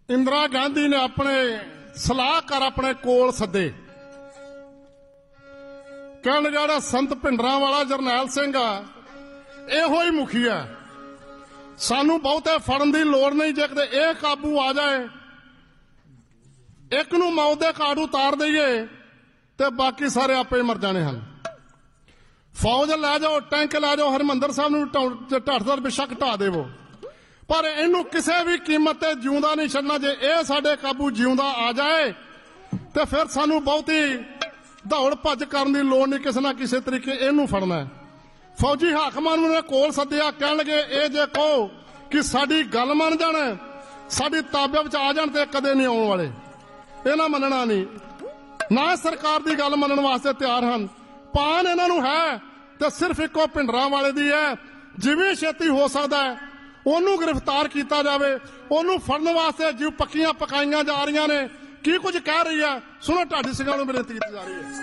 इंदिरा गांधी ने अपने सलाहकार अपने कोल सदे कहण जिहड़ा संत भिंडरां वाला जरनैल सिंह आ इहो ही मुखी है सानू बहुते फड़न की लोड़ नहीं जे किते इह काबू आ जाए एक नूं मौत दे घाट उतार दईए ते बाकी सारे आपे मर जाने हैं फौज लै जाओ टैंक लै जाओ हरमंदर साहब नूं ढाठ दा पिछा घटा देवो पर इनू किसी भी कीमत ते जिउंदा नहीं छड्डना जे इह साडे काबू जिउंदा आ जाए तो फिर सानू बहुती दौड़ भज करन दी लोड़ नहीं किसी ना किसी तरीके इनू फड़ना है फौजी हाकमां नूं ने कोल सद्दिया कहण लगे ये जे कहो कि साडी गल मन जाण साडी ताबे विच आ जाण ते कदे नहीं आउण वाले इन्हां मनना नहीं ना सरकार दी गल मनण वास्ते तैयार हन पान इन्हां नूं है ते सिर्फ इक्को भिंडरां वाले दी है जिवें छेती हो सकदा है ਉਹਨੂੰ गिरफ्तार किया जाए ਉਹਨੂੰ फड़न वास्ते जिव पक्कियां पकाइयां जा रही ने की कुछ कह रही है सुनो ढाडी ਸਿੰਘਾਂ ਨੂੰ ਬੇਨਤੀ ਕੀਤੀ जा रही है।